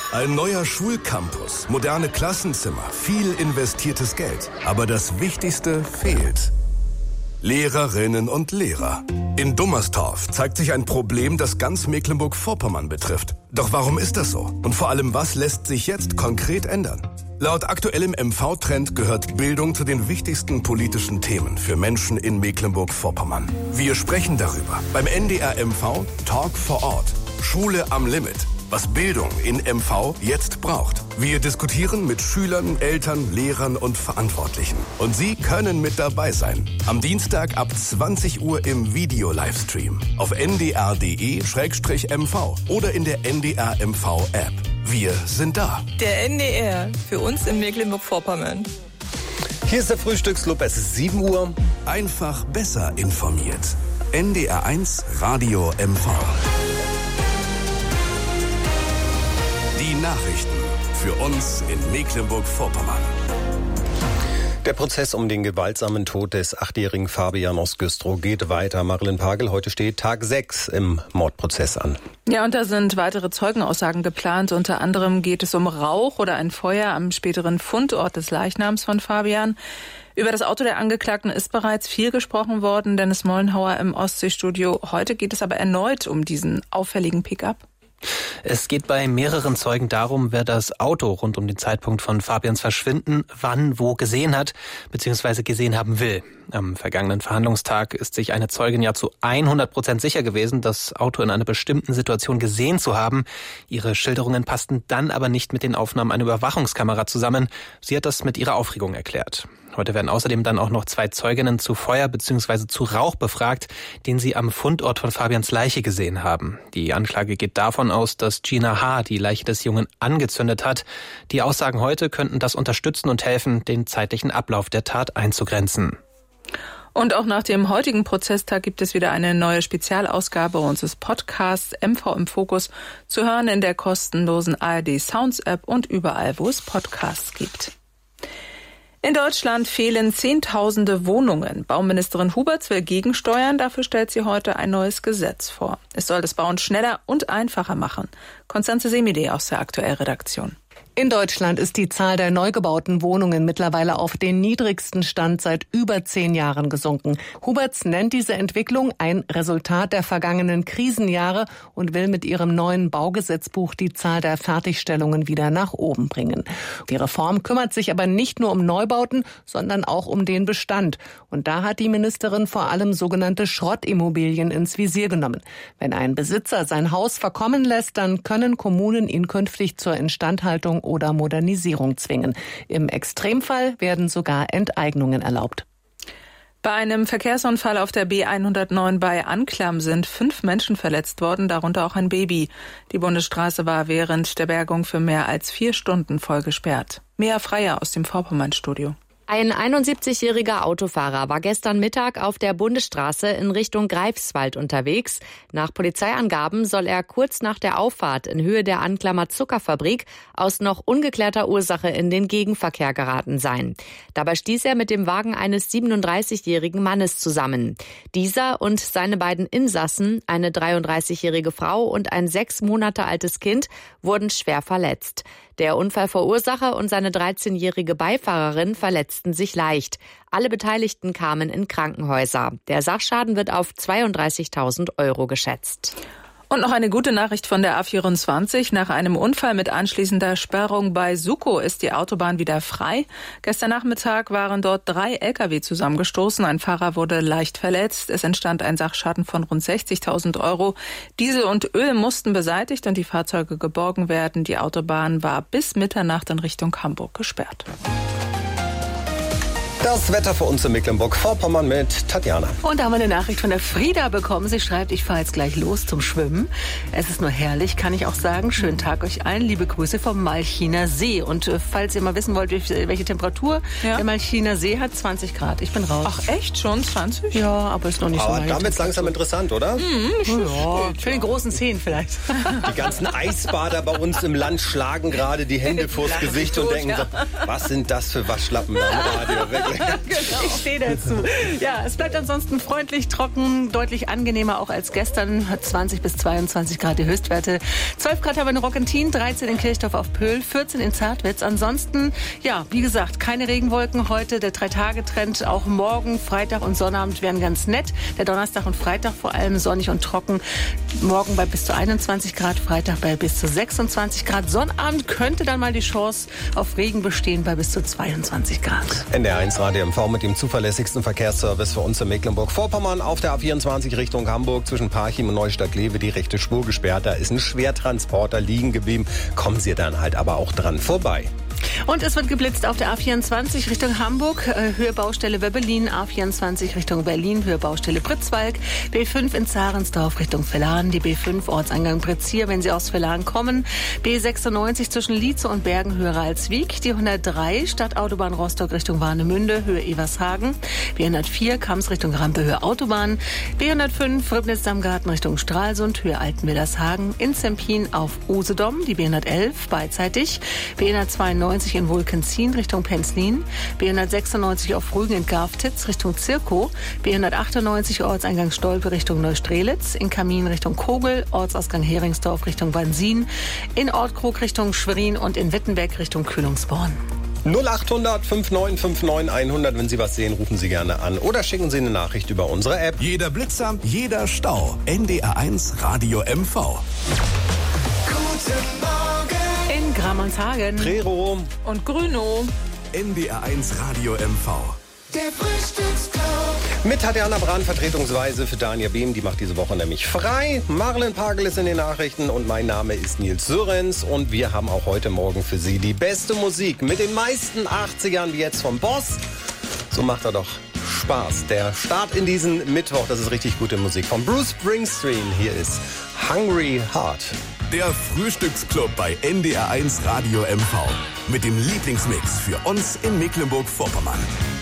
Ein neuer Schulcampus, moderne Klassenzimmer, viel investiertes Geld. Aber das Wichtigste fehlt. Lehrerinnen und Lehrer. In Dummerstorf zeigt sich ein Problem, das ganz Mecklenburg-Vorpommern betrifft. Doch warum ist das so? Und vor allem, was lässt sich jetzt konkret ändern? Laut aktuellem MV-Trend gehört Bildung zu den wichtigsten politischen Themen für Menschen in Mecklenburg-Vorpommern. Wir sprechen darüber beim NDR MV Talk vor Ort. Schule am Limit. Was Bildung in MV jetzt braucht. Wir diskutieren mit Schülern, Eltern, Lehrern und Verantwortlichen. Und Sie können mit dabei sein. Am Dienstag ab 20 Uhr im Video-Livestream. Auf ndr.de/mv oder in der NDR MV-App. Wir sind da. Der NDR, für uns in Mecklenburg-Vorpommern. Hier ist der Frühstücksclub, es ist 7 Uhr. Einfach besser informiert. NDR 1 Radio MV. Die Nachrichten für uns in Mecklenburg-Vorpommern. Der Prozess um den gewaltsamen Tod des 8-jährigen Fabian aus Güstrow geht weiter. Marilyn Pagel, heute steht Tag 6 im Mordprozess an. Ja, und da sind weitere Zeugenaussagen geplant. Unter anderem geht es um Rauch oder ein Feuer am späteren Fundort des Leichnams von Fabian. Über das Auto der Angeklagten ist bereits viel gesprochen worden, Dennis Mollenhauer im Ostseestudio. Heute geht es aber erneut um diesen auffälligen Pickup. Es geht bei mehreren Zeugen darum, wer das Auto rund um den Zeitpunkt von Fabians Verschwinden wann wo gesehen hat bzw. gesehen haben will. Am vergangenen Verhandlungstag ist sich eine Zeugin ja zu 100% sicher gewesen, das Auto in einer bestimmten Situation gesehen zu haben. Ihre Schilderungen passten dann aber nicht mit den Aufnahmen einer Überwachungskamera zusammen. Sie hat das mit ihrer Aufregung erklärt. Heute werden außerdem dann auch noch 2 Zeuginnen zu Feuer bzw. zu Rauch befragt, den sie am Fundort von Fabians Leiche gesehen haben. Die Anklage geht davon aus, dass Gina H. die Leiche des Jungen angezündet hat. Die Aussagen heute könnten das unterstützen und helfen, den zeitlichen Ablauf der Tat einzugrenzen. Und auch nach dem heutigen Prozesstag gibt es wieder eine neue Spezialausgabe unseres Podcasts MV im Fokus zu hören in der kostenlosen ARD Sounds App und überall, wo es Podcasts gibt. In Deutschland fehlen Zehntausende Wohnungen. Bauministerin Huberts will gegensteuern. Dafür stellt sie heute ein neues Gesetz vor. Es soll das Bauen schneller und einfacher machen. Constanze Semide aus der Aktuell-Redaktion. In Deutschland ist die Zahl der neu gebauten Wohnungen mittlerweile auf den niedrigsten Stand seit über 10 Jahren gesunken. Huberts nennt diese Entwicklung ein Resultat der vergangenen Krisenjahre und will mit ihrem neuen Baugesetzbuch die Zahl der Fertigstellungen wieder nach oben bringen. Die Reform kümmert sich aber nicht nur um Neubauten, sondern auch um den Bestand. Und da hat die Ministerin vor allem sogenannte Schrottimmobilien ins Visier genommen. Wenn ein Besitzer sein Haus verkommen lässt, dann können Kommunen ihn künftig zur Instandhaltung oder Modernisierung zwingen. Im Extremfall werden sogar Enteignungen erlaubt. Bei einem Verkehrsunfall auf der B109 bei Anklam sind 5 Menschen verletzt worden, darunter auch ein Baby. Die Bundesstraße war während der Bergung für mehr als 4 Stunden voll gesperrt. Mea Freier aus dem Vorpommern-Studio. Ein 71-jähriger Autofahrer war gestern Mittag auf der Bundesstraße in Richtung Greifswald unterwegs. Nach Polizeiangaben soll er kurz nach der Auffahrt in Höhe der Anklamer Zuckerfabrik aus noch ungeklärter Ursache in den Gegenverkehr geraten sein. Dabei stieß er mit dem Wagen eines 37-jährigen Mannes zusammen. Dieser und seine beiden Insassen, eine 33-jährige Frau und ein 6 Monate altes Kind, wurden schwer verletzt. Der Unfallverursacher und seine 13-jährige Beifahrerin verletzten sich leicht. Alle Beteiligten kamen in Krankenhäuser. Der Sachschaden wird auf 32.000 € geschätzt. Und noch eine gute Nachricht von der A24. Nach einem Unfall mit anschließender Sperrung bei Sukow ist die Autobahn wieder frei. Gestern Nachmittag waren dort 3 Lkw zusammengestoßen. Ein Fahrer wurde leicht verletzt. Es entstand ein Sachschaden von rund 60.000 €. Diesel und Öl mussten beseitigt und die Fahrzeuge geborgen werden. Die Autobahn war bis Mitternacht in Richtung Hamburg gesperrt. Das Wetter für uns in Mecklenburg-Vorpommern mit Tatjana. Und da haben wir eine Nachricht von der Frieda bekommen. Sie schreibt, ich fahre jetzt gleich los zum Schwimmen. Es ist nur herrlich, kann ich auch sagen. Schönen Tag euch allen. Liebe Grüße vom Malchiner See. Und falls ihr mal wissen wollt, welche Temperatur der Malchiner See hat, 20 Grad. Ich bin raus. Ach echt, schon 20? Ja, aber ist noch nicht so Aber weit. da wird's langsam interessant, oder? Ja, für den großen Zehen vielleicht. Die ganzen Eisbader bei uns im Land schlagen gerade die Hände vors Gesicht und denken so, was sind das für Waschlappen da im Radio? Genau. Ich stehe dazu. Ja, es bleibt ansonsten freundlich, trocken, deutlich angenehmer auch als gestern. 20 bis 22 Grad die Höchstwerte. 12 Grad haben wir in Rockentin, 13 in Kirchdorf auf Pöhl, 14 in Zartwitz. Ansonsten, ja, wie gesagt, keine Regenwolken heute. Der 3-Tage-Trend auch morgen, Freitag und Sonnabend werden ganz nett. Der Donnerstag und Freitag vor allem sonnig und trocken. Morgen bei bis zu 21 Grad, Freitag bei bis zu 26 Grad. Sonnabend könnte dann mal die Chance auf Regen bestehen bei bis zu 22 Grad. NDR1 Radio MV mit dem zuverlässigsten Verkehrsservice für uns in Mecklenburg-Vorpommern. Auf der A24 Richtung Hamburg zwischen Parchim und Neustadt-Lewe die rechte Spur gesperrt. Da ist ein Schwertransporter liegen geblieben. Kommen Sie dann halt aber auch dran vorbei. Und es wird geblitzt auf der A24 Richtung Hamburg, Höhe Baustelle Wöbbelin, A24 Richtung Berlin, Höhe Baustelle Pritzwalk, B5 in Zarensdorf Richtung Villaren, die B5 Ortseingang Pritzsier, wenn Sie aus Villaren kommen, B96 zwischen Lietze und Bergen, Höhe Ralswiek, die 103 Stadtautobahn Rostock Richtung Warnemünde, Höhe Evershagen, B104 Kams Richtung Rampe, Höhe Autobahn, B105 Ribnitz-Damgarten Richtung Stralsund, Höhe Altenwillershagen, in Zempin auf Usedom, die B111 beidseitig, B192 in Vulkenzin Richtung Penzlin, B196 auf Rügen in Garftitz Richtung Zirkow, B198 Ortseingang Stolpe Richtung Neustrelitz, in Kamin Richtung Kogel, Ortsausgang Heringsdorf Richtung Wansin, in Ortkrug Richtung Schwerin und in Wittenberg Richtung Kühlungsborn. 0800 5959 100. Wenn Sie was sehen, rufen Sie gerne an oder schicken Sie eine Nachricht über unsere App. Jeder Blitzer, jeder Stau. NDR1 Radio MV. Guten Morgen. In Gramonshagen. Trero Und Grünow. NDR1 Radio MV. Der Frühstücksclub. mit Tatjana Brahn vertretungsweise für Daniel Behm. Die macht diese Woche nämlich frei. Marlen Pagel ist in den Nachrichten und mein Name ist Nils Sörens. Und wir haben auch heute Morgen für Sie die beste Musik mit den meisten 80ern wie jetzt vom Boss. So macht er doch Spaß. Der Start in diesen Mittwoch, das ist richtig gute Musik von Bruce Springsteen. Hier ist Hungry Heart. Der Frühstücksclub bei NDR1 Radio MV. Mit dem Lieblingsmix für uns in Mecklenburg-Vorpommern.